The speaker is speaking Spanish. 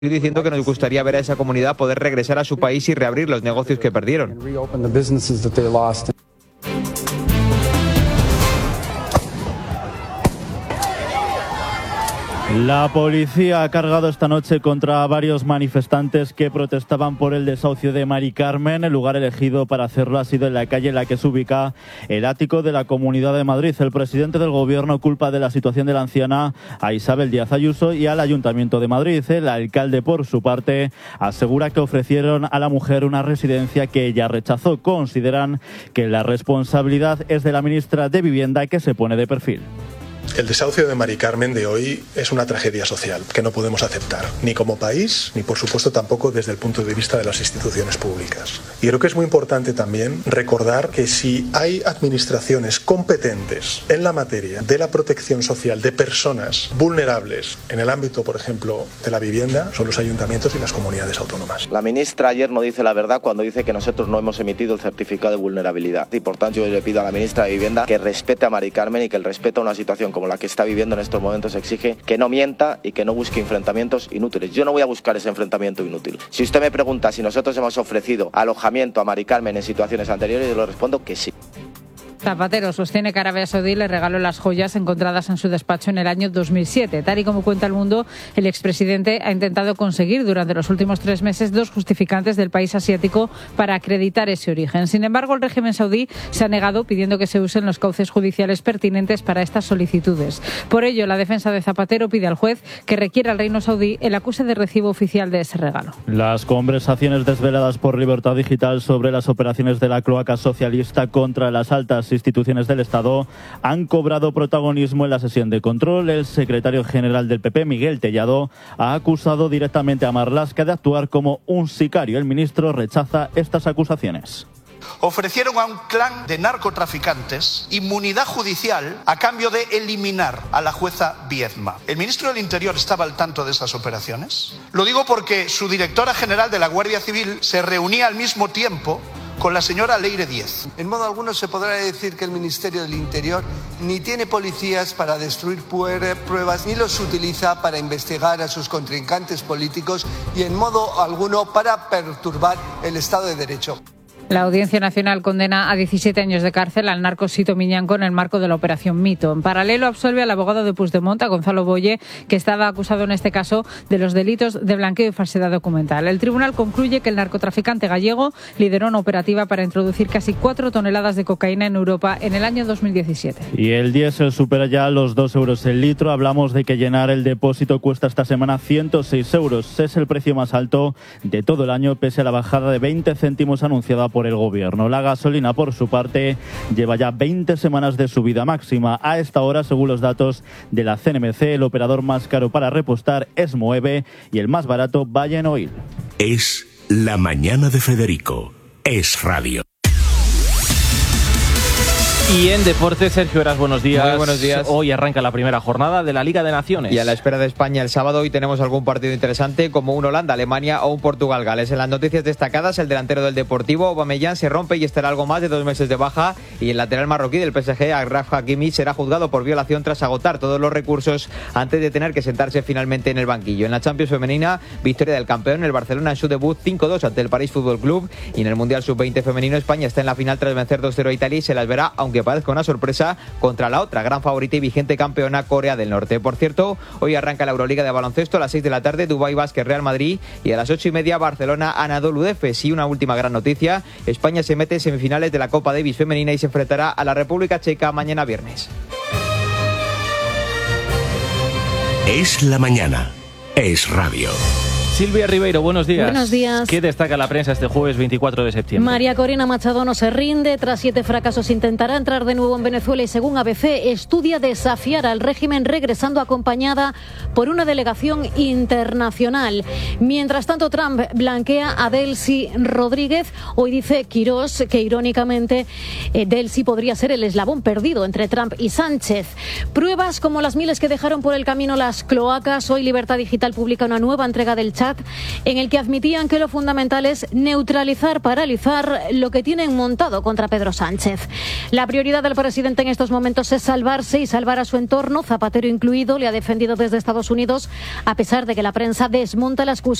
diciendo que nos gustaría ver a esa comunidad poder regresar a su país y reabrir los negocios que perdieron. La policía ha cargado esta noche contra varios manifestantes que protestaban por el desahucio de Mari Carmen. El lugar elegido para hacerlo ha sido en la calle en la que se ubica el ático de la Comunidad de Madrid. El presidente del Gobierno culpa de la situación de la anciana a Isabel Díaz Ayuso y al Ayuntamiento de Madrid. El alcalde, por su parte, asegura que ofrecieron a la mujer una residencia que ella rechazó. Consideran que la responsabilidad es de la ministra de Vivienda, que se pone de perfil. El desahucio de Mari Carmen de hoy es una tragedia social que no podemos aceptar, ni como país, ni por supuesto tampoco desde el punto de vista de las instituciones públicas. Y creo que es muy importante también recordar que si hay administraciones competentes en la materia de la protección social de personas vulnerables en el ámbito, por ejemplo, de la vivienda, son los ayuntamientos y las comunidades autónomas. La ministra ayer no dice la verdad cuando dice que nosotros no hemos emitido el certificado de vulnerabilidad. Y por tanto yo le pido a la ministra de Vivienda que respete a Mari Carmen y que el respeto a una situación como la que está viviendo en estos momentos exige que no mienta y que no busque enfrentamientos inútiles. Yo no voy a buscar ese enfrentamiento inútil. Si usted me pregunta si nosotros hemos ofrecido alojamiento a Mari Carmen en situaciones anteriores, yo le respondo que sí. Zapatero sostiene que Arabia Saudí le regaló las joyas encontradas en su despacho en el año 2007. Tal y como cuenta El Mundo, el expresidente ha intentado conseguir durante los últimos 3 meses 2 justificantes del país asiático para acreditar ese origen. Sin embargo, el régimen saudí se ha negado, pidiendo que se usen los cauces judiciales pertinentes para estas solicitudes. Por ello, la defensa de Zapatero pide al juez que requiera al reino saudí el acuse de recibo oficial de ese regalo. Las conversaciones desveladas por Libertad Digital sobre las operaciones de la cloaca socialista contra las altas instituciones del Estado han cobrado protagonismo en la sesión de control. El secretario general del PP, Miguel Tellado, ha acusado directamente a Marlaska de actuar como un sicario. El ministro rechaza estas acusaciones. Ofrecieron a un clan de narcotraficantes inmunidad judicial a cambio de eliminar a la jueza Viedma. ¿El ministro del Interior estaba al tanto de esas operaciones? Lo digo porque su directora general de la Guardia Civil se reunía al mismo tiempo con la señora Leire Díez. En modo alguno se podrá decir que el Ministerio del Interior ni tiene policías para destruir pruebas, ni los utiliza para investigar a sus contrincantes políticos y en modo alguno para perturbar el Estado de Derecho. La Audiencia Nacional condena a 17 años de cárcel al narco Sito Miñanco en el marco de la Operación Mito. En paralelo, absuelve al abogado de Puigdemont, a Gonzalo Boye, que estaba acusado en este caso de los delitos de blanqueo y falsedad documental. El tribunal concluye que el narcotraficante gallego lideró una operativa para introducir casi 4 toneladas de cocaína en Europa en el año 2017. Y el diésel supera ya los 2 euros el litro. Hablamos de que llenar el depósito cuesta esta semana 106 euros. Es el precio más alto de todo el año, pese a la bajada de 20 céntimos anunciada por el Gobierno. La gasolina, por su parte, lleva ya 20 semanas de subida máxima. A esta hora, según los datos de la CNMC, el operador más caro para repostar es Moeve y el más barato, Vallen Oil. Es la mañana de Federico. Es radio. Y en deportes, Sergio Heras, buenos días. Muy buenos días. Hoy arranca la primera jornada de la Liga de Naciones. Y a la espera de España el sábado, hoy tenemos algún partido interesante, como un Holanda-Alemania o un Portugal-Gales. En las noticias destacadas, el delantero del Deportivo, Aubameyang, se rompe y estará algo más de 2 meses de baja. Y el lateral marroquí del PSG, Achraf Hakimi, será juzgado por violación tras agotar todos los recursos antes de tener que sentarse finalmente en el banquillo. En la Champions femenina, victoria del campeón, el Barcelona en su debut 5-2 ante el París Fútbol Club. Y en el Mundial Sub-20 femenino, España está en la final tras vencer 2-0 a Italia y se las verá, aunque parezca una sorpresa, contra la otra gran favorita y vigente campeona, Corea del Norte. Por cierto, hoy arranca la Euroliga de baloncesto a las 6 de la tarde, Dubái Basket Real Madrid, y a las 8:30 Barcelona Anadolu Efes. Y una última gran noticia, España se mete en semifinales de la Copa Davis femenina y se enfrentará a la República Checa mañana viernes. Es la mañana. Es radio. Silvia Ribeiro, buenos días. Buenos días. ¿Qué destaca la prensa este jueves 24 de septiembre? María Corina Machado no se rinde. Tras 7 fracasos intentará entrar de nuevo en Venezuela y, según ABC, estudia desafiar al régimen regresando acompañada por una delegación internacional. Mientras tanto, Trump blanquea a Delcy Rodríguez. Hoy dice Quirós que, irónicamente, Delcy podría ser el eslabón perdido entre Trump y Sánchez. Pruebas como las miles que dejaron por el camino las cloacas. Hoy Libertad Digital publica una nueva entrega del chat en el que admitían que lo fundamental es neutralizar, paralizar lo que tienen montado contra Pedro Sánchez. La prioridad del presidente en estos momentos es salvarse y salvar a su entorno, Zapatero incluido. Le ha defendido desde Estados Unidos, a pesar de que la prensa desmonta la excusa